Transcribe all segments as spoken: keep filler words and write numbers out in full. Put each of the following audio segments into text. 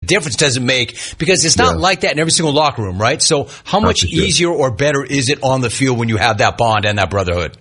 difference does it make? Because it's not yeah. like that in every single locker room, right? So how much sure. easier or better is it on the field when you have that bond and that brotherhood?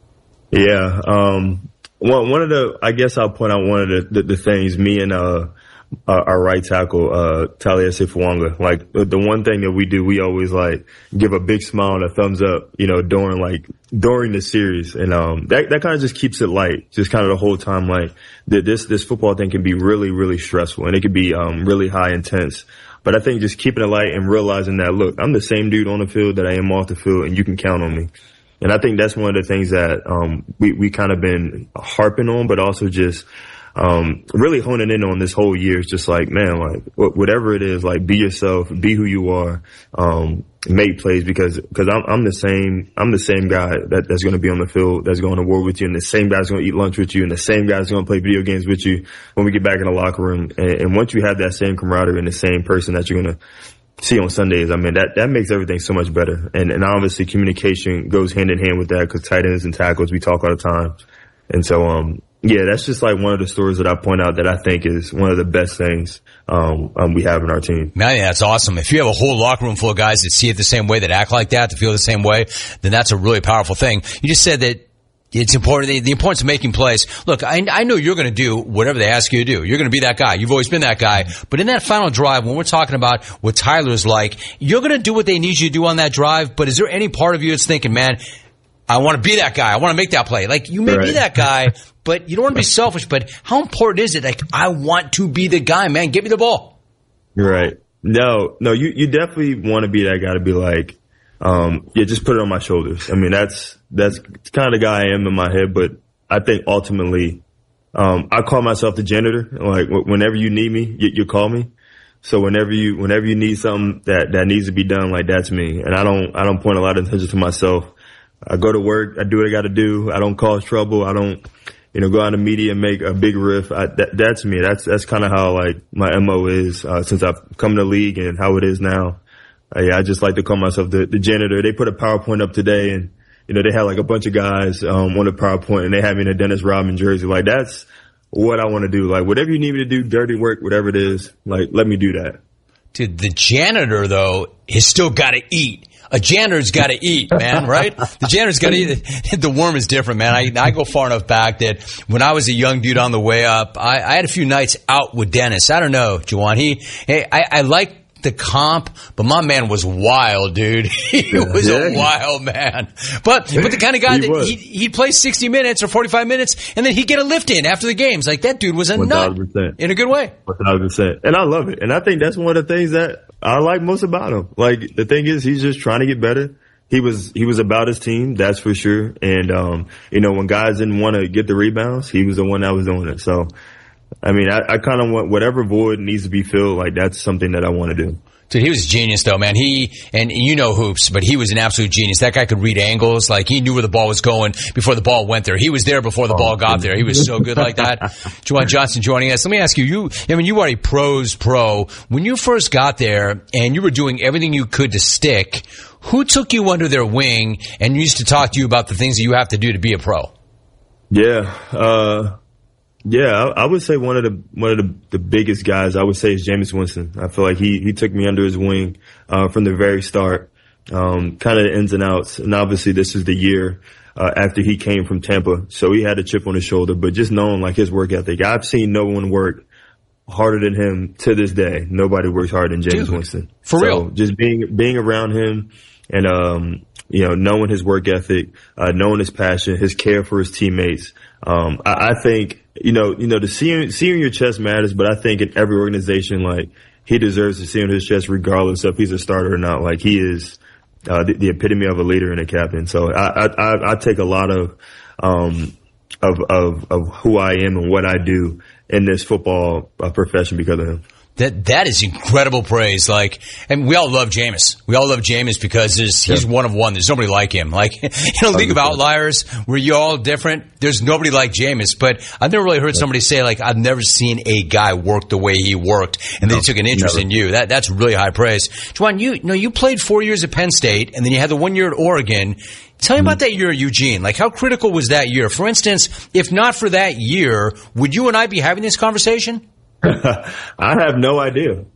Yeah. Um, one, one of the, I guess I'll point out one of the, the, the things me and, uh, Uh, our right tackle, uh, Taliesin Fuanga. Like, the, the one thing that we do, we always, like, give a big smile and a thumbs up, you know, during, like, during the series. And, um, that, that kind of just keeps it light. Just kind of the whole time, like, that this, this football thing can be really, really stressful and it can be, um, really high intense. But I think just keeping it light and realizing that, look, I'm the same dude on the field that I am off the field and you can count on me. And I think that's one of the things that, um, we, we kind of been harping on, but also just, Um, really honing in on this whole year is just like, man, like whatever it is, like be yourself, be who you are, um, make plays because, because I'm, I'm the same, I'm the same guy that, that's going to be on the field, that's going to war with you, and the same guy's going to eat lunch with you, and the same guy's going to play video games with you when we get back in the locker room. And, and once you have that same camaraderie and the same person that you're going to see on Sundays, I mean, that, that makes everything so much better. And, and obviously communication goes hand in hand with that because tight ends and tackles, we talk all the time. And so, um, yeah, that's just like one of the stories that I point out that I think is one of the best things um, um we have in our team. Man, that's awesome. If you have a whole locker room full of guys that see it the same way, that act like that, that feel the same way, then that's a really powerful thing. You just said that it's important, the, the importance of making plays. Look, I, I know you're going to do whatever they ask you to do. You're going to be that guy. You've always been that guy. But in that final drive, when we're talking about what Tyler's like, you're going to do what they need you to do on that drive. But is there any part of you that's thinking, man, I want to be that guy. I want to make that play. Like, you may right. be that guy, but you don't want to be selfish. But how important is it? Like, I want to be the guy, man. Give me the ball. Right. No, no, you, you definitely want to be that guy to be like, um, yeah, just put it on my shoulders. I mean, that's, that's kind of the guy I am in my head, but I think ultimately, um, I call myself the janitor. Like, whenever you need me, you, you call me. So whenever you, whenever you need something that, that needs to be done, like, that's me. And I don't, I don't point a lot of attention to myself. I go to work. I do what I got to do. I don't cause trouble. I don't, you know, go out in the media and make a big riff. I, that, that's me. That's, that's kind of how, like, my M O is, uh, since I've come to the league and how it is now. Uh, yeah, I just like to call myself the, the janitor. They put a PowerPoint up today and, you know, they had like a bunch of guys, um, on the PowerPoint and they had me in a Dennis Rodman jersey. Like, that's what I want to do. Like, whatever you need me to do, dirty work, whatever it is, like, let me do that. Dude, the janitor, though, has still got to eat. A janitor's got to eat, man, right? The janitor's got to eat. The worm is different, man. I, I go far enough back that when I was a young dude on the way up, I, I had a few nights out with Dennis. I don't know, Juwan. He, hey, I, I like the comp, but my man was wild, dude. He was yeah. a wild man. But but the kind of guy he that he, he'd play sixty minutes or forty-five minutes, and then he'd get a lift in after the games. Like, that dude was a nut in a good way. one thousand percent. And I love it. And I think that's one of the things that I like most about him. Like, the thing is, he's just trying to get better. He was he was about his team, that's for sure. And, um, you know, when guys didn't want to get the rebounds, he was the one that was doing it. So, I mean, I, I kind of want whatever void needs to be filled. Like, that's something that I want to do. Dude, he was a genius, though, man. He, and you know hoops, but he was an absolute genius. That guy could read angles. Like, he knew where the ball was going before the ball went there. He was there before the oh, ball got there. He was so good like that. Juwan Johnson joining us. Let me ask you, you, I mean, you are a pros pro. When you first got there and you were doing everything you could to stick, who took you under their wing and used to talk to you about the things that you have to do to be a pro? Yeah, uh, Yeah, I, I would say one of the one of the, the biggest guys I would say is Jameis Winston. I feel like he he took me under his wing uh, from the very start, um, kind of the ins and outs. And obviously, this is the year uh, after he came from Tampa, so he had a chip on his shoulder. But just knowing like his work ethic, I've seen no one work harder than him to this day. Nobody works harder than Jameis Dude, Winston. For so real, just being being around him and um, you know, knowing his work ethic, uh, knowing his passion, his care for his teammates. Um, I, I think. You know, you know, the seeing, seeing your chest matters, but I think in every organization, like, he deserves to see on his chest regardless if he's a starter or not. Like, he is, uh, the, the epitome of a leader and a captain. So I, I, I take a lot of, um, of, of, of who I am and what I do in this football uh, profession because of him. That that is incredible praise. Like, and we all love Jameis. We all love Jameis because there's, he's yeah. one of one. There's nobody like him. Like, in a league of outliers where you're all different, there's nobody like Jameis. But I've never really heard somebody say, like, I've never seen a guy work the way he worked, and then no, he took an interest never. in you. That that's really high praise. Juwan, you, you know, you played four years at Penn State, and then you had the one year at Oregon. Tell me mm-hmm. about that year at Eugene. Like, how critical was that year? For instance, if not for that year, would you and I be having this conversation? I have no idea.